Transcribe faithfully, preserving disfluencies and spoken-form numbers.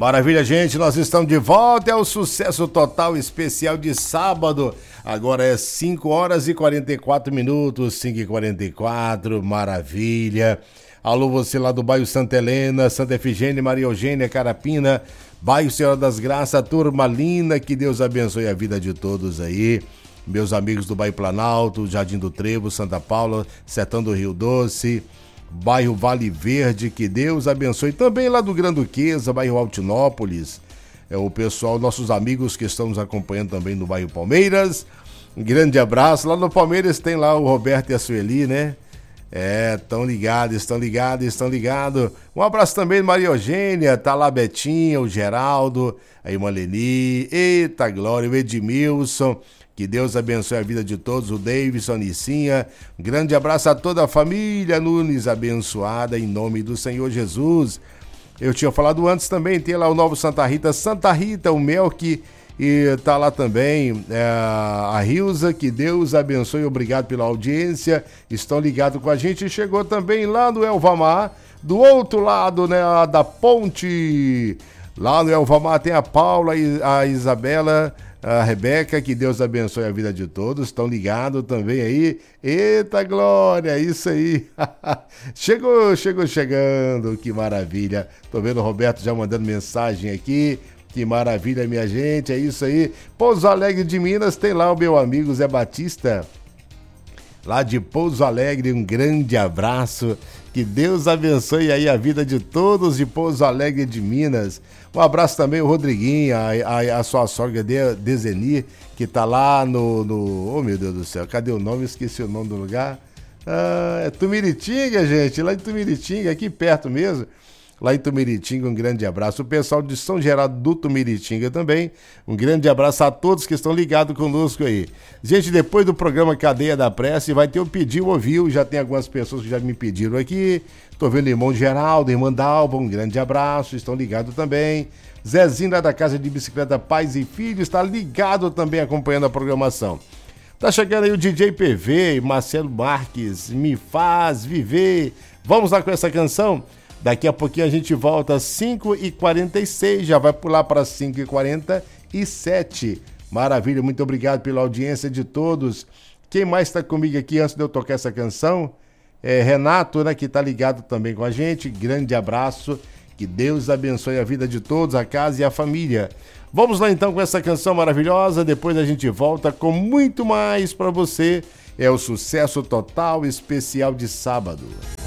Maravilha, gente, nós estamos de volta, é o Sucesso Total especial de sábado. Agora é cinco horas e quarenta e quatro minutos, cinco e quarenta e quatro, maravilha. Alô, você lá do bairro Santa Helena, Santa Efigênia, Maria Eugênia, Carapina, bairro Senhora das Graças, turma linda, que Deus abençoe a vida de todos aí. Meus amigos do bairro Planalto, Jardim do Trevo, Santa Paula, Sertão do Rio Doce, bairro Vale Verde, que Deus abençoe. Também lá do Granduquesa, bairro Altinópolis, é o pessoal, nossos amigos que estão nos acompanhando também no bairro Palmeiras. Um grande abraço. Lá no Palmeiras tem lá o Roberto e a Sueli, né? É, estão ligados, estão ligados, estão ligados. Um abraço também de Maria Eugênia, tá lá a Betinha, o Geraldo, a irmã Leni, eita glória, o Edmilson. Que Deus abençoe a vida de todos, o Davidson, a Nicinha. Um grande abraço a toda a família Nunes abençoada em nome do Senhor Jesus. Eu tinha falado antes também, tem lá o Novo Santa Rita, Santa Rita, o Melk, e tá lá também é, a Rilza, que Deus abençoe, obrigado pela audiência, estão ligados com a gente. Chegou também lá no Elvamar, do outro lado, né, da ponte, lá no Elvamar tem a Paula, a Isabela, a Rebeca, que Deus abençoe a vida de todos, estão ligados também aí, eita glória, isso aí, chegou, chegou chegando, que maravilha, tô vendo o Roberto já mandando mensagem aqui, que maravilha minha gente, é isso aí. Pouso Alegre de Minas, tem lá o meu amigo Zé Batista, lá de Pouso Alegre, um grande abraço, que Deus abençoe aí a vida de todos de Pouso Alegre de Minas. Um abraço também ao Rodriguinho, a, a, a sua sogra de, Dezeni, que tá lá no, no... Oh, meu Deus do céu, cadê o nome? Esqueci o nome do lugar. Ah, é Tumiritinga, gente, lá em Tumiritinga, aqui perto mesmo. Lá em Tumiritinga, um grande abraço. O pessoal de São Geraldo do Tumiritinga também, um grande abraço a todos que estão ligados conosco aí. Gente, depois do programa Cadeia da Prece, vai ter o Pediu Ouviu, já tem algumas pessoas que já me pediram aqui. Tô vendo o irmão Geraldo, irmã Dalva, um grande abraço, estão ligados também. Zezinho lá da Casa de Bicicleta Pais e Filhos, está ligado também acompanhando a programação. Tá chegando aí o D J P V, Marcelo Marques, Me Faz Viver. Vamos lá com essa canção? Daqui a pouquinho a gente volta às cinco e quarenta e seis, já vai pular para cinco e quarenta e sete. Maravilha, muito obrigado pela audiência de todos. Quem mais está comigo aqui antes de eu tocar essa canção? É Renato, né, que está ligado também com a gente. Grande abraço, que Deus abençoe a vida de todos, a casa e a família. Vamos lá então com essa canção maravilhosa, depois a gente volta com muito mais para você. É o Sucesso Total especial de sábado.